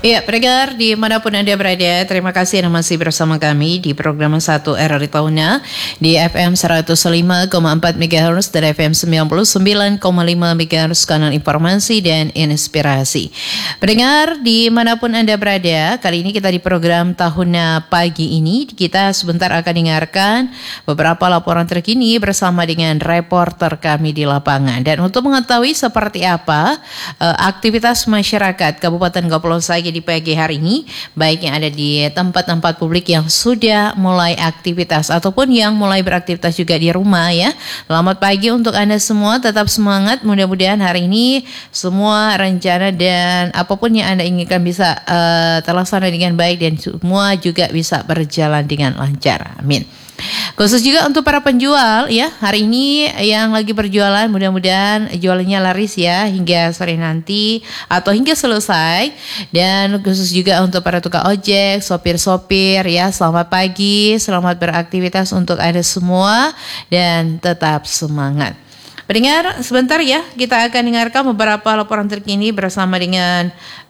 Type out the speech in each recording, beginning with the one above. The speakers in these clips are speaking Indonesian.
Ya, pendengar dimanapun Anda berada, terima kasih Anda masih bersama kami di program 1 RRI Tahunan di FM 105,4 MHz dan FM 99,5 MHz kanal informasi dan inspirasi. Pendengar dimanapun Anda berada, kali ini kita di program Tahunan pagi ini, kita sebentar akan dengarkan beberapa laporan terkini bersama dengan reporter kami di lapangan. Dan untuk mengetahui seperti apa aktivitas masyarakat Kabupaten Kepulauan Saigi di pagi hari ini, baik yang ada di tempat-tempat publik yang sudah mulai aktivitas ataupun yang mulai beraktivitas juga di rumah ya. Selamat pagi untuk Anda semua, tetap semangat, mudah-mudahan hari ini semua rencana dan apapun yang Anda inginkan bisa terlaksana dengan baik dan semua juga bisa berjalan dengan lancar. Amin. Khusus juga untuk para penjual ya, hari ini yang lagi berjualan mudah-mudahan jualannya laris ya hingga sore nanti atau hingga selesai. Dan khusus juga untuk para tukang ojek, sopir-sopir ya, selamat pagi, selamat beraktivitas untuk Anda semua dan tetap semangat. Pendengar, sebentar ya, kita akan dengarkan beberapa laporan terkini bersama dengan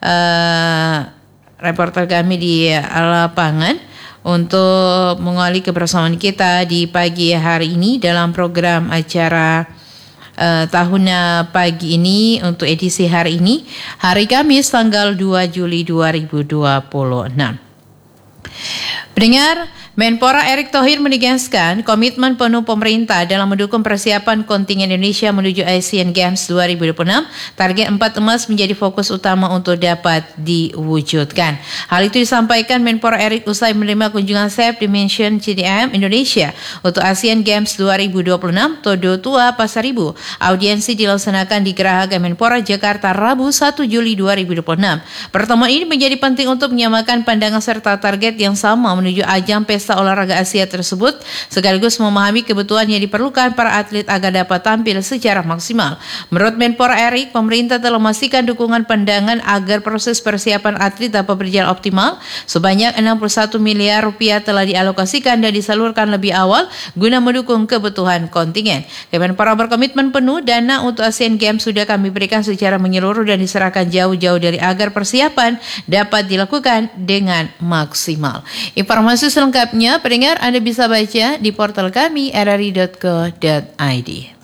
reporter kami di lapangan untuk mengawali kebersamaan kita di pagi hari ini dalam program acara Tahunan pagi ini untuk edisi hari ini, hari Kamis tanggal 2 Juli 2026. Pendengar, Menpora Erick Thohir menegaskan komitmen penuh pemerintah dalam mendukung persiapan kontingen Indonesia menuju Asian Games 2026. Target 4 emas menjadi fokus utama untuk dapat diwujudkan. Hal itu disampaikan Menpora Erick usai menerima kunjungan Chef Dimension CDM Indonesia untuk Asian Games 2026 Todo Tua Pasar Ibu. Audiensi dilaksanakan di Geraha Menpora Jakarta Rabu 1 Juli 2026. Pertemuan ini menjadi penting untuk menyamakan pandangan serta target yang sama menuju ajang pesta olahraga Asia tersebut, sekaligus memahami kebutuhan yang diperlukan para atlet agar dapat tampil secara maksimal. Menurut Menpora Erick, pemerintah telah memastikan dukungan pandangan agar proses persiapan atlet dapat berjalan optimal. Sebanyak 61 miliar rupiah telah dialokasikan dan disalurkan lebih awal guna mendukung kebutuhan kontingen. Kemenpora berkomitmen penuh dana untuk Asian Games sudah kami berikan secara menyeluruh dan diserahkan jauh-jauh dari agar persiapan dapat dilakukan dengan maksimal. Informasi selengkapnya pendengar Anda bisa baca di portal kami rri.co.id.